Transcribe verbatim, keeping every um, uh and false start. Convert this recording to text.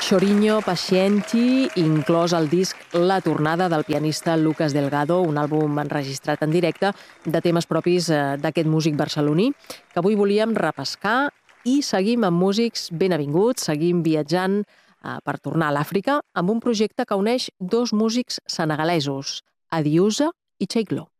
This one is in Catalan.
Chorinho Pacienti, inclòs el disc La tornada del pianista Lucas Delgado, un àlbum enregistrat en directe de temes propis d'aquest músic barceloní, que avui volíem repescar i seguim amb músics ben avinguts, seguim viatjant per tornar a l'Àfrica amb un projecte que uneix dos músics senegalesos, Adiouza i Cheikh Lo.